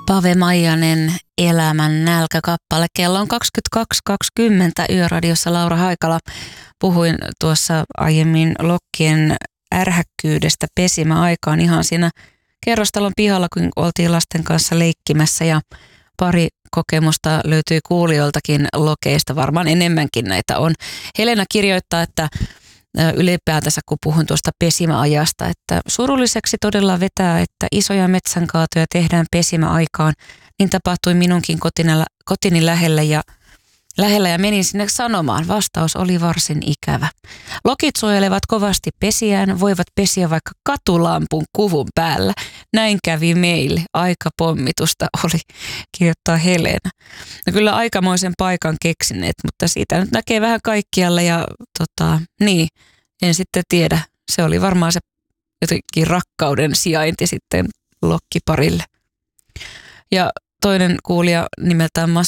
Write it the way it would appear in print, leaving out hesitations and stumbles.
Pave Maijanen, Elämän nälkäkappale. Kello on 22.20 Yöradiossa Laura Haikala. Puhuin tuossa aiemmin lokkien ärhäkkyydestä pesimäaikaan ihan siinä kerrostalon pihalla, kun oltiin lasten kanssa leikkimässä ja pari kokemusta löytyi kuulijoiltakin lokeista, varmaan enemmänkin näitä on. Helena kirjoittaa, että ylipäätänsä kun puhun tuosta pesimäajasta, että surulliseksi todella vetää, että isoja metsänkaatoja tehdään pesimäaikaan, niin tapahtui minunkin kotini lähellä ja menin sinne sanomaan. Vastaus oli varsin ikävä. Lokit suojelevat kovasti pesiään, voivat pesiä vaikka katulampun kuvun päällä. Näin kävi meille. Aikapommitusta oli, kirjoittaa Helena. No kyllä aikamoisen paikan keksineet, mutta siitä nyt näkee vähän kaikkialle ja niin, en sitten tiedä. Se oli varmaan se jotenkin rakkauden sijainti sitten lokkiparille. Ja toinen kuulija nimeltään